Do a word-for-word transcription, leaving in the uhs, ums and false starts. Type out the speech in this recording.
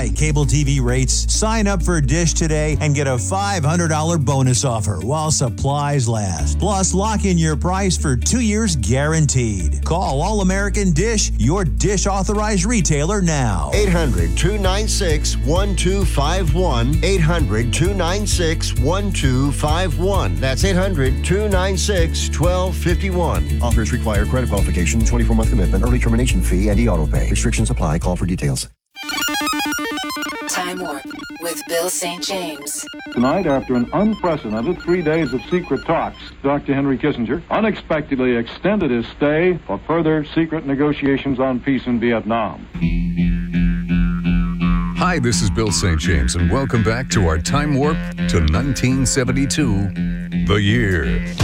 high cable T V rates. Sign up for Dish today and get a five hundred dollars bonus offer while supplies last. Plus, lock in your price for two years guaranteed. Call All American Dish, your Dish authorized retailer now. eight hundred, two nine six, one two five one. eight hundred, two nine six, one two five one. That's eight hundred, two nine six, one two five one. Offers require credit qualification, twenty-four month commitment, early termination fee, and e-auto pay. Restrictions apply. Call for details. Time Warp with Bill Saint James. Tonight, after an unprecedented three days of secret talks, Doctor Henry Kissinger unexpectedly extended his stay for further secret negotiations on peace in Vietnam. Hi, this is Bill Saint James, and welcome back to our Time Warp to nineteen seventy-two, the year.